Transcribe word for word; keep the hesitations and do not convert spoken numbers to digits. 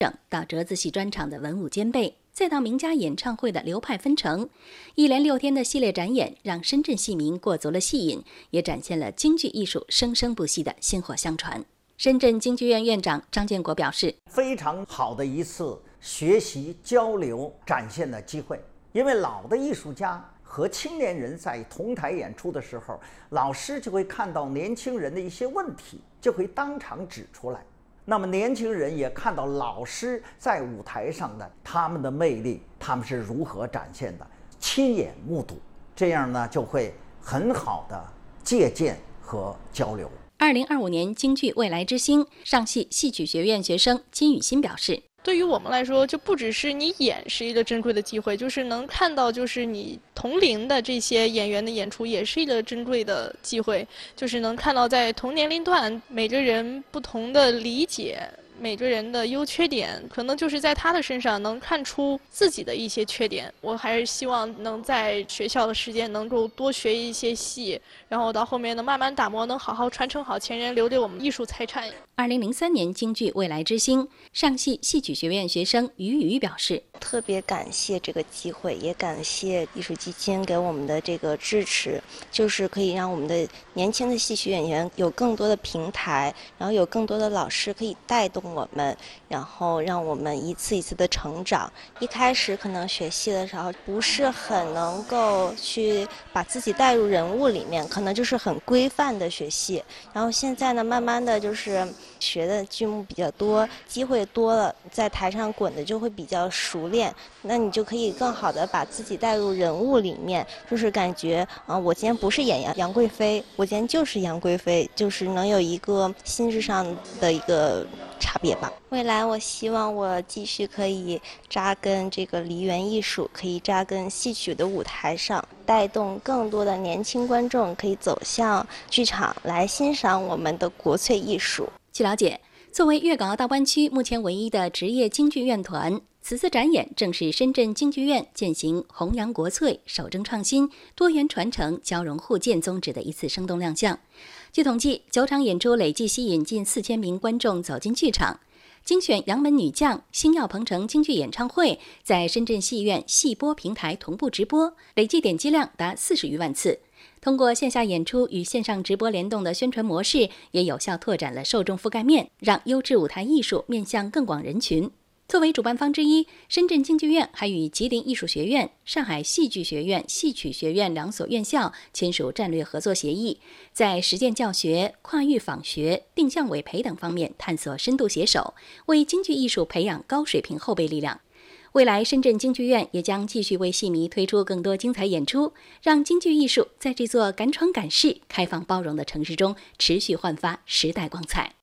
到折子戏专场的文武兼备，再到名家演唱会的流派纷呈，一连六天的系列展演让深圳戏迷过足了戏瘾，也展现了京剧艺术生生不息的薪火相传。深圳京剧院院长张建国表示， 非常好的一次学习交流展现的机会，因为老的艺术家和青年人在同台演出的时候，老师就会看到年轻人的一些问题，就会当场指出来。那么年轻人也看到老师在舞台上的他们的魅力，他们是如何展现的，亲眼目睹，这样呢就会很好的借鉴和交流。 二零二五年京剧未来之星，上戏戏曲学院学生金雨欣表示， 对于我们来说，就不只是你演是一个珍贵的机会，就是能看到就是你同龄的这些演员的演出也是一个珍贵的机会，就是能看到在同年龄段每个人不同的理解，每个人的优缺点，可能就是在他的身上能看出自己的一些缺点。我还是希望能在学校的时间能够多学一些戏，然后到后面能慢慢打磨，能好好传承好前人留给我们艺术财产。 二零零三年京剧未来之星，上戏戏曲学院学生于瑜表示， 特别感谢这个机会，也感谢艺术基金给我们的这个支持，就是可以让我们的年轻的戏曲演员有更多的平台，然后有更多的老师可以带动我们，然后让我们一次一次的成长。一开始可能学戏的时候不是很能够去把自己带入人物里面，可能就是很规范的学戏，然后现在呢慢慢的就是学的剧目比较多，机会多了，在台上滚的就会比较熟练，那你就可以更好的把自己带入人物里面，就是感觉啊、呃，我今天不是演杨杨贵妃，我今天就是杨贵妃，就是能有一个心智上的一个差别吧。未来我希望我继续可以扎根这个梨园艺术，可以扎根戏曲的舞台上，带动更多的年轻观众可以走向剧场来欣赏我们的国粹艺术。 据了解，作为粤港澳大湾区目前唯一的职业京剧院团，此次展演正是深圳京剧院践行弘扬国粹、守正创新、多元传承、交融互鉴宗旨的一次生动亮相。据统计，九场演出累计吸引近四千名观众走进剧场。精选杨门女将、星耀鹏程京剧演唱会在深圳戏院戏播平台同步直播，累计点击量达四十余万次。通过线下演出与线上直播联动的宣传模式，也有效拓展了受众覆盖面，让优质舞台艺术面向更广人群。作为主办方之一，深圳京剧院还与吉林艺术学院、上海戏剧学院、戏曲学院两所院校签署战略合作协议，在实践教学、跨域访学、定向委培等方面探索深度携手，为京剧艺术培养高水平后备力量。未来，深圳京剧院也将继续为戏迷推出更多精彩演出，让京剧艺术在这座敢闯敢试、开放包容的城市中持续焕发时代光彩。